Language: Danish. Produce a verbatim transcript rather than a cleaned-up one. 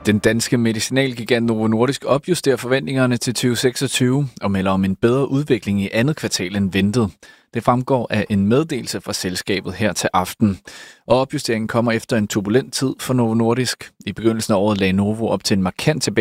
Den danske medicinalgigant Novo Nordisk opjusterer forventningerne til tyve seksogtyve og melder om en bedre udvikling i andet kvartal end ventet. Det fremgår af en meddelelse fra selskabet her til aften. Og opjusteringen kommer efter en turbulent tid for Novo Nordisk. I begyndelsen af året lagde Novo op til en markant tilbage